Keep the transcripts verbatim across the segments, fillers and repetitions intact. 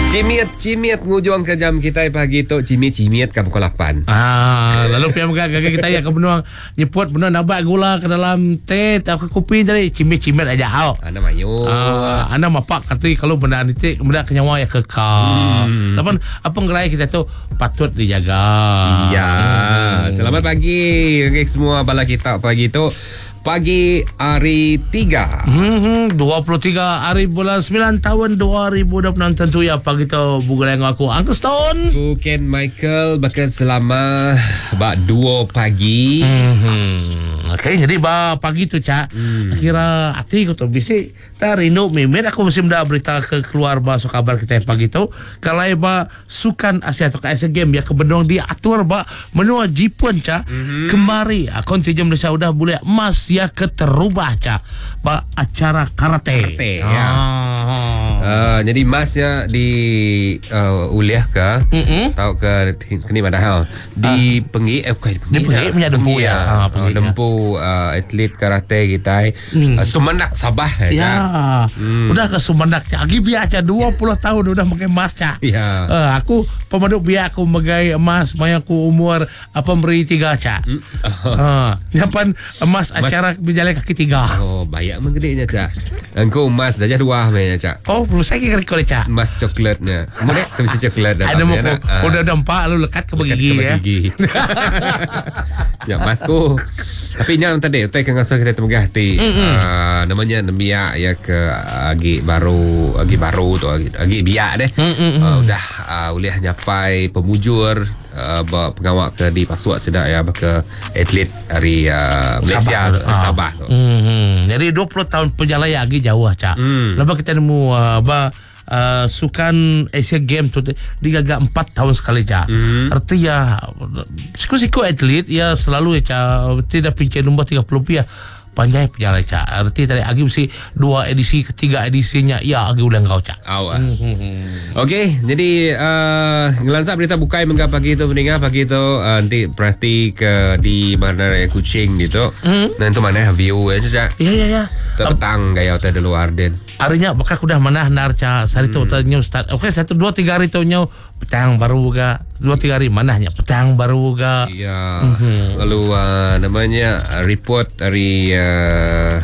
Cimit-cimit ngujung ke jam kita pagi tu. Cimit-cimit ke pukul lapan. Ah, lalu pihak gagal kita ya ke benuang nyeput benuang nambah gula ke dalam teh atau kopi tadi cimit-cimit aja au. Ana mayu. Ah, anda mapak kata kalau benda ni kemudian kenyawa ya kekal. Hmm. Lapan apa ngerai kita tu patut dijaga. Iya. Hmm. Selamat pagi okay, semua bala kita pagi tu. Pagi hari tiga Hmm, dua puluh tiga hari bulan sembilan tahun dua ribu dua puluh enam tentu ya pagi tu bukan yang aku Uncle Stone. Aku Ken Michael bakal selama bak dua pagi. Hmm. Okay, jadi ba pagi tu cak. Hmm. Kira hati aku tu bisik tak rindu mimin aku mesti mendak berita ke keluar ba so kabar kita pagi tu. Kalau ba sukan Asia atau Asia Game ya kebenong dia atur ba menua Jepun cak. Hmm. Kemari kontingen Malaysia sudah boleh emas ya keterubah cak ba acara karate. Karate ya. Ah. Uh, jadi masnya di uh, uliah ke mm-hmm. Tahu ke kini padahal di uh. penggi eh bukan di penggi punya dempu ya. Ah, uh, dempu uh, atlet karate kita mm. uh, Sumendak Sabah ya. Ya. Mm. Udah ke Sumendak cak. Agi biar cak dua puluh tahun udah pakai emas cak. Ya. Uh, aku pemaduk biar aku megai emas maya aku umur apa beri tiga cak. Mm. Oh. Uh, nyapan emas acara berjalan kaki tiga. Oh, banyak menggedenya cak. Engkau emas dah dua mainnya cak. Oh, perlu saya kira kau cak. Emas coklatnya. Mana tak bisa coklat dah. Ada mau uh, udah udah empat lalu lekat ke gigi ya. Ya masku. Tapi nyam tadi utai ke ngasuh kita temegah ti. Mm-hmm. Uh, namanya Nemia ya ke agi baru agi baru tu agi, agi biak deh. Mm-hmm. Uh, udah uh, uliah nyapai pemujur uh, pengawak ke di Pasuak sedak ya ke atlet dari uh, Malaysia Sabah, uh, Sabah tu. Mm-hmm. Jadi dua puluh tahun perjalanan lagi jauh cak. Mm. Lepas kita nemu uh, ba Uh, sukan Asia Game tu digagak empat tahun sekali cak. Mm. Artinya siku-siku atlet ya selalu ya cak tidak pincin nombor tiga puluh rupiah panjang perjalanan cak. Arti tadi agi mesti dua edisi ketiga edisinya ya agi ulang kau cak. Awak. Mm-hmm. Okey, jadi uh, ngelansak berita bukai mengga pagi tu meninggal pagi tu uh, nanti perhati ke di mana yang Kuching gitu. Mm. Nanti mana view ya cak. Ya ya ya. Petang gaya hotel di luar den. Harinya bakal udah mana nar cak sari tu hotelnya start. Okey satu dua tiga hari tu nyo petang baru ga dua tiga hari manahnya petang baru ga. Iya. Mm-hmm. Lalu uh, namanya uh, report dari uh,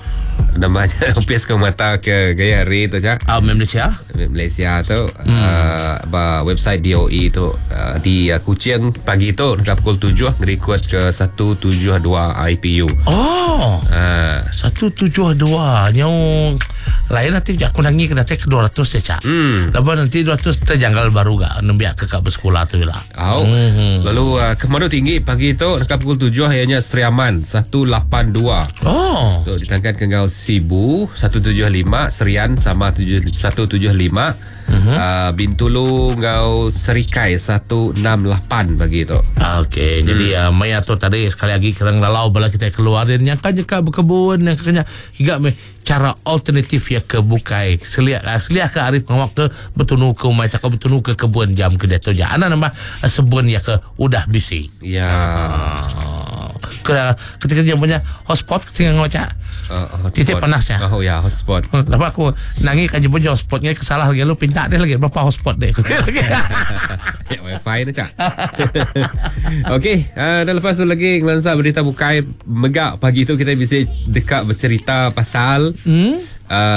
namanya upis ke mata ke gaya hari tu cak. Ah, Malaysia. Malaysia tu hmm. uh, ba website D O E tu uh, di uh, Kuching pagi tu dekat pukul tujuh ngerekod ke seratus tujuh puluh dua I P U. Oh. Ah, uh. seratus tujuh puluh dua nyong lain nanti aku nangi kena tek dua ratus ya cak. Hmm. Lepas nanti dua ratus terjanggal baru gak nembiak ke kak bersekolah tu lah. Oh. Hmm. Lalu uh, kemana tinggi pagi tu dekat pukul tujuh hanya Seriaman seratus lapan puluh dua. Oh. Tu ditangkan ke Ngau Sibu seratus tujuh puluh lima, Serian sama seratus tujuh puluh lima, uh-huh. uh, Bintulu Ngau Serikai seratus enam puluh lapan bagi tu. Okey, hmm. jadi uh, Maya tu tadi sekali lagi kerang lalau bala kita keluar dan yang kan jeka berkebun yang kena hingga me cara alternatif ya ke bukai seliak uh, seliak ke Arif ngawak ke betunu ke umai tak betunu ke kebun jam ke deto ja ana nama uh, sebun ya ke udah bisi. Ya. Uh, ketika dia punya hotspot ketika ngocak uh, titik panasnya. Oh ya, hotspot. Lepas aku nangi kan punya hotspotnya kesalah lagi lu pinta dia lagi berapa hotspot deh. Ya wifi tu cak. Okey, uh, dan lepas tu lagi ngelansak berita bukai megak pagi tu kita bisa dekat bercerita pasal hmm? uh,